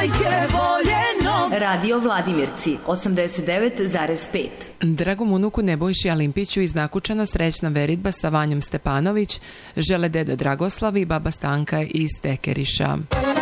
majke voljeno. Radio Vladimirci 89,5. Dragom unuku Nebojši Alimpiću iz Nakučana srećna veritba sa Vanjom Stepanović žele deda Dragoslav i baba Stanka iz Tekeriša.